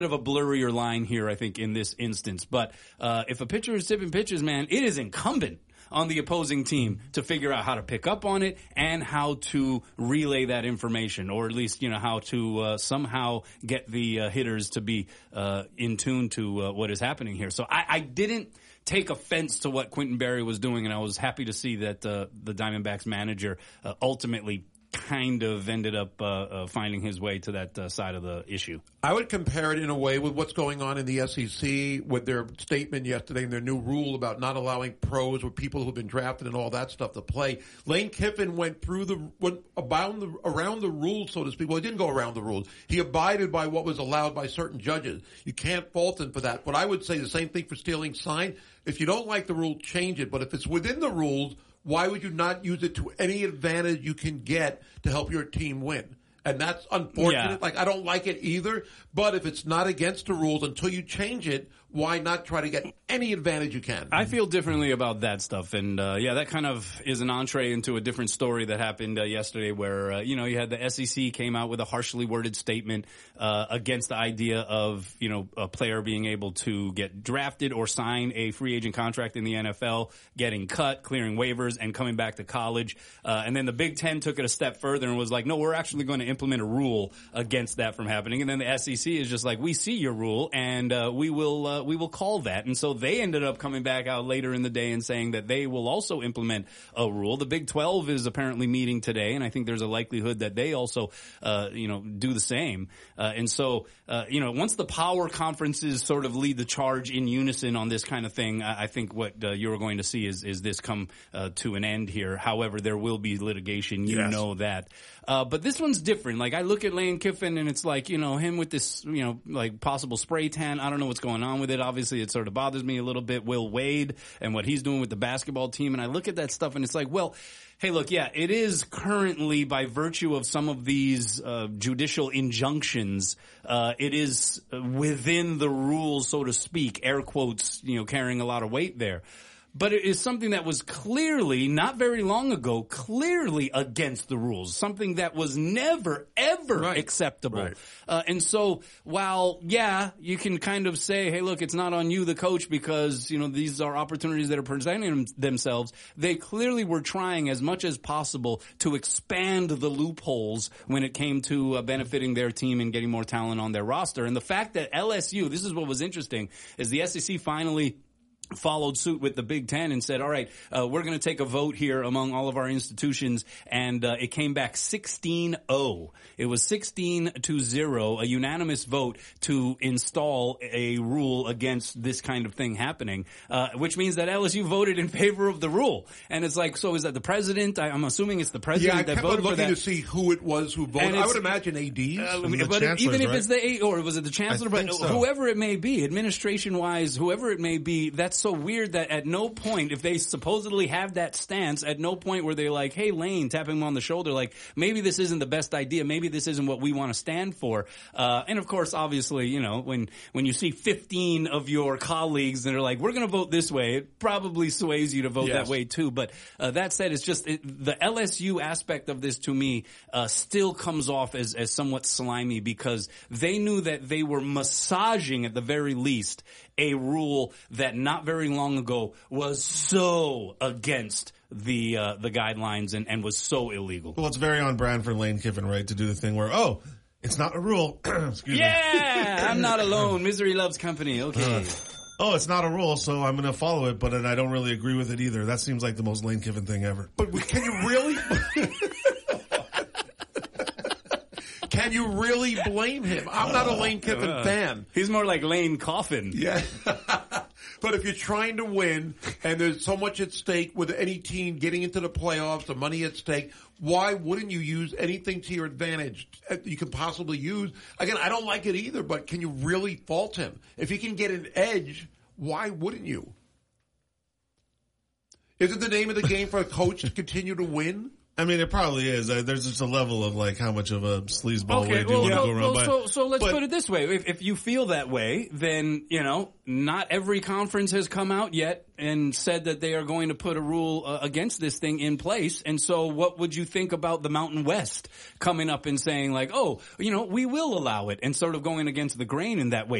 of a blurrier line here, I think, in this instance. But if a pitcher is tipping pitches, man, it is incumbent on the opposing team to figure out how to pick up on it and how to relay that information, or at least, how to somehow get the hitters to be in tune to what is happening here. So I didn't take offense to what Quintin Berry was doing, and I was happy to see that the Diamondbacks manager ultimately kind of ended up finding his way to that side of the issue. I would compare it in a way with what's going on in the SEC with their statement yesterday and their new rule about not allowing pros or people who've been drafted and all that stuff to play. Lane Kiffin went around the rules, so to speak. Well, he didn't go around the rules. He abided by what was allowed by certain judges. You can't fault him for that. But I would say the same thing for stealing sign. If you don't like the rule, change it. But if it's within the rules, why would you not use it to any advantage you can get to help your team win? And that's unfortunate. Yeah. I don't like it either. But if it's not against the rules, until you change it, why not try to get any advantage you can? I feel differently about that stuff. And, that kind of is an entree into a different story that happened yesterday where, you had the SEC came out with a harshly worded statement against the idea of, a player being able to get drafted or sign a free agent contract in the NFL, getting cut, clearing waivers, and coming back to college. And then the Big Ten took it a step further and was like, no, we're actually going to implement a rule against that from happening. And then the SEC is just like, we see your rule, and we will call that. And so they ended up coming back out later in the day and saying that they will also implement a rule. The Big 12 is apparently meeting today, and I think there's a likelihood that they also, do the same. And so, once the power conferences sort of lead the charge in unison on this kind of thing, I think what you're going to see is this come to an end here. However, there will be litigation. You know that. But this one's different. Like, I look at Lane Kiffin and it's like, him with this, possible spray tan. I don't know what's going on with it. Obviously, it sort of bothers me a little bit. Will Wade and what he's doing with the basketball team. And I look at that stuff and it's like, well, hey, look, yeah, it is currently by virtue of some of these judicial injunctions, it is within the rules, so to speak, air quotes, carrying a lot of weight there. But it is something that was clearly, not very long ago, clearly against the rules. Something that was never, ever acceptable. Right. And so, while, you can kind of say, hey, look, it's not on you, the coach, because, these are opportunities that are presenting themselves. They clearly were trying as much as possible to expand the loopholes when it came to benefiting their team and getting more talent on their roster. And the fact that LSU, this is what was interesting, is the SEC finally followed suit with the Big Ten and said, all right, we're going to take a vote here among all of our institutions, and it came back 16-0. It was 16-0, a unanimous vote to install a rule against this kind of thing happening, which means that LSU voted in favor of the rule. And it's like, so is that the president? I'm assuming it's the president that voted for that. Yeah, I kept looking to see who it was who voted. I would imagine ADs. But even if it's the or was it the chancellor? But so. Whoever it may be, administration-wise, whoever it may be, that's so weird that at no point, if they supposedly have that stance, at no point were they like, hey, Lane, tapping him on the shoulder, like, maybe this isn't the best idea, maybe this isn't what we want to stand for. And of course, obviously, when you see 15 of your colleagues that are like, we're going to vote this way, it probably sways you to vote that way too. But that said, it's just the LSU aspect of this to me still comes off as somewhat slimy, because they knew that they were massaging, at the very least, a rule that not very long ago was so against the guidelines and was so illegal. Well, it's very on brand for Lane Kiffin, right, to do the thing where, it's not a rule. Excuse me. I'm not alone. Misery loves company. Okay. It's not a rule, so I'm going to follow it, but I don't really agree with it either. That seems like the most Lane Kiffin thing ever. But can you really... Can you really blame him? I'm not a Lane Kiffin fan. He's more like Lane Coffin. Yeah. But if you're trying to win and there's so much at stake with any team getting into the playoffs, the money at stake, why wouldn't you use anything to your advantage you can possibly use? Again, I don't like it either, but can you really fault him? If he can get an edge, why wouldn't you? Isn't the name of the game for a coach to continue to win? I mean, it probably is. There's just a level of like how much of a sleazeball way do you want to go around. So let's put it this way: if you feel that way, then not every conference has come out yet and said that they are going to put a rule against this thing in place. And so, what would you think about the Mountain West coming up and saying like, "Oh, we will allow it," and sort of going against the grain in that way?